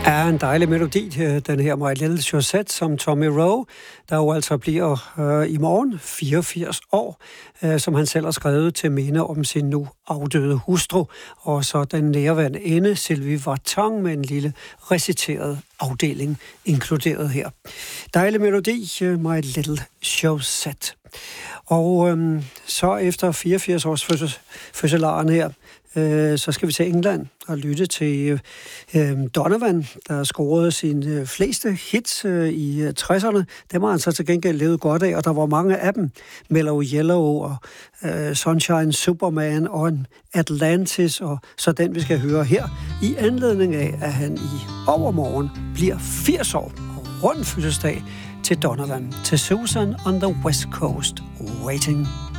er en dejlig melodi, den her My Little Josette, som Tommy Roe, der jo altså bliver i morgen 84 år, som han selv har skrevet til minde om sin nu afdøde hustru, og så den nærværende Sylvie Vartan med en lille reciteret afdeling inkluderet her. Dejlig melodi, My Little Josette. Og så efter 84 års fødselaren her, så skal vi til England og lytte til Donovan, der scorede sine fleste hits i 60'erne. Dem har han så til gengæld levet godt af, og der var mange af dem. Mellow Yellow og Sunshine Superman og Atlantis, og så den vi skal høre her, i anledning af, at han i overmorgen bliver 80 år og rund fødselsdag til Donovan, til Susan on the West Coast, Waiting.